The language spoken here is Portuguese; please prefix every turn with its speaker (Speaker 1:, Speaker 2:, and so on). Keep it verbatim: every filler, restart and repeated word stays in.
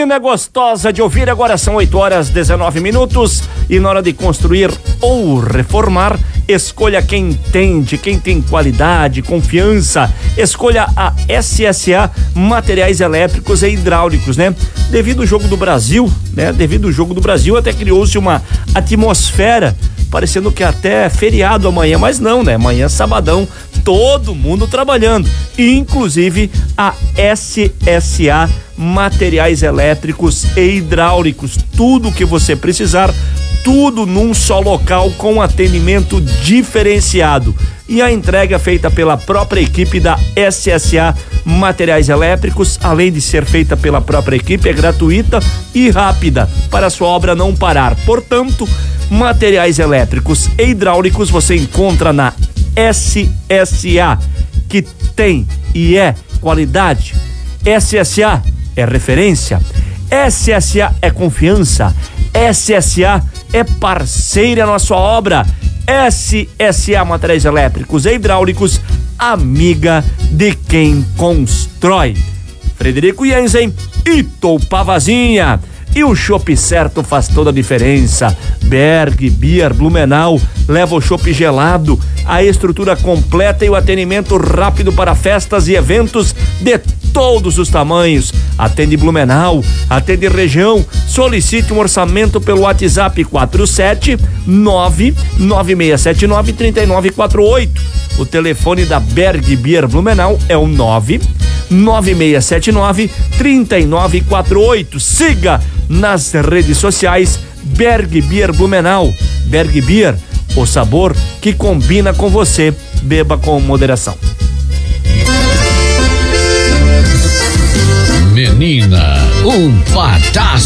Speaker 1: menina gostosa de ouvir, agora são oito horas dezenove minutos e na hora de construir ou reformar, escolha quem entende, quem tem qualidade, confiança. Escolha a S S A Materiais Elétricos e Hidráulicos, né? Devido ao jogo do Brasil, né? Devido ao jogo do Brasil, até criou-se uma atmosfera parecendo que até feriado amanhã, mas não, né? Amanhã é sabadão, todo mundo trabalhando, inclusive a S S A Materiais Elétricos e Hidráulicos. Tudo que você precisar, tudo num só local com atendimento diferenciado. E a entrega feita pela própria equipe da S S A Materiais Elétricos, além de ser feita pela própria equipe, é gratuita e rápida para a sua obra não parar. Portanto, materiais elétricos e hidráulicos você encontra na S S A, que tem e é qualidade. S S A é referência. S S A é confiança. S S A é parceira na sua obra. S S A Materiais Elétricos e Hidráulicos, amiga de quem constrói. Frederico Jensen e Toupavazinha. E o chopp certo faz toda a diferença. Berg Beer Blumenau leva o chopp gelado, a estrutura completa e o atendimento rápido para festas e eventos de todos os tamanhos. Atende Blumenau, atende região. Solicite um orçamento pelo WhatsApp quatro sete nove nove seis sete nove três nove quatro oito. O telefone da Berg Beer Blumenau é o nove nove seis sete nove três nove quatro oito. Siga nas redes sociais Berg Beer Blumenau. Berg Beer, o sabor que combina com você. Beba com moderação.
Speaker 2: Menina, um pataço.